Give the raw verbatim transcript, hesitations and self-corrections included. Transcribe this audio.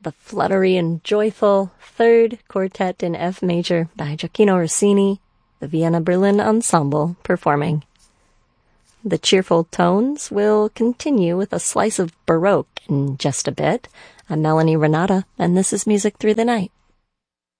the fluttery and joyful Third Quartet in F Major by Gioacchino Rossini, the Vienna Berlin Ensemble performing. The cheerful tones will continue with a slice of Baroque in just a bit. I'm Melanie Renata, and this is Music Through the Night.